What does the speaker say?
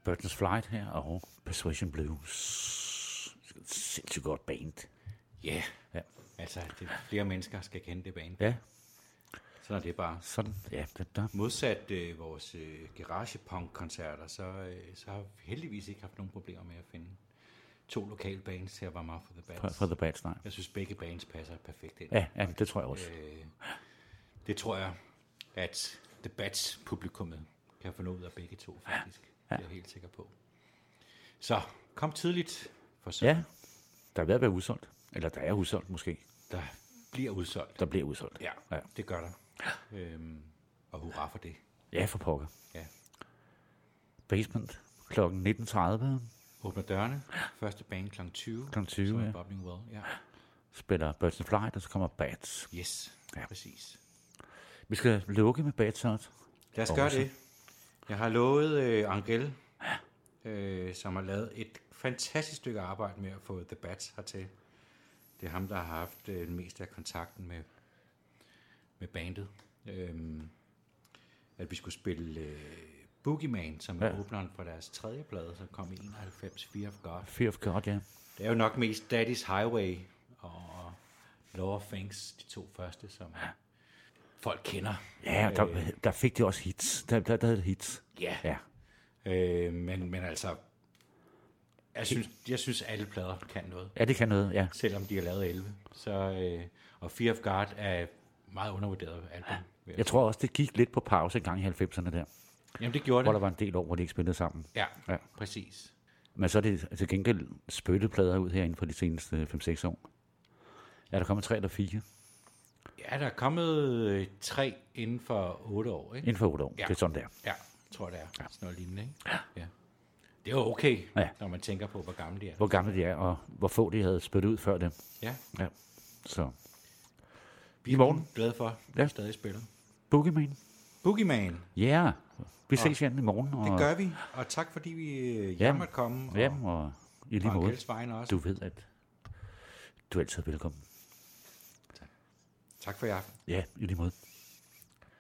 Burton's Flight her, og Persuasion Blues. Sindssygt godt band. Ja, Ja. Altså, flere mennesker skal kende det band. Ja. Sådan er det bare. Sådan, ja. Der. Modsat vores garagepunk-koncerter, så har vi heldigvis ikke haft nogen problemer med at finde 2 lokale bands til at varme op for The Bats. For The Bats, nej. Jeg synes, begge bands passer perfekt ind. Ja, det tror jeg også. Det tror jeg, at The Bats publikummet kan få noget ud af begge to, faktisk. Ja. Det er jeg helt sikker på. Så, kom tidligt for så. Ja, der er ved at være udsolgt. Eller der er udsolgt måske. Der bliver udsolgt. Der bliver udsolgt. Ja, det gør der. Og hurra for det. Ja, for pokker. Ja. Basement kl. 19.30. Åbner dørene. Første band kl. 20. Kl. 20, ja. Bubbling Well, ja. Spiller Burton's Flight, og så kommer Bats. Yes, ja. Præcis. Vi skal lukke med Bats også. Lad os gøre det. Jeg har lovet Angel, som har lavet et fantastisk stykke arbejde med at få The Bats hertil. Det er ham, der har haft den meste af kontakten med bandet. At vi skulle spille Boogeyman, som er åbneren for deres 3. plade, som kom i 91, Fear of God. Fear of God, ja. Det er jo nok mest Daddy's Highway og Law of Things, de 2 første, som folk kender. Ja, der fik de også hits. Der havde hits. Ja. Men altså, jeg synes, alle plader kan noget. Ja, det kan noget, ja. Selvom de har lavet 11. Og Fear of God er meget undervurderet album. Jeg tror også, det gik lidt på pause en gang i 90'erne der. Jamen, det gjorde det. Hvor der var en del år, hvor de ikke spillede sammen. Ja, præcis. Men så er det til gengæld spytteplader ud herinde for de seneste 5-6 år. Ja, der kommer 3 eller 4. Ja, der er kommet 3 inden for 8 år, ikke? Inden for 8 år, det er sådan der. Ja, tror det er. Sådan noget lignende, ikke? Ja. Det er jo okay, når man tænker på, hvor gamle de er. Hvor gamle de er, og hvor få de havde spyttet ud før dem. Ja. Så. Vi er glade for, at vi stadig spiller. Boogeyman. Ja, vi ses igen i morgen. Og det gør vi, og tak fordi vi måtte komme. Og i lige måde. Også. Du ved, at du er altid velkommen. Tak for i aften. Ja, i lige måde.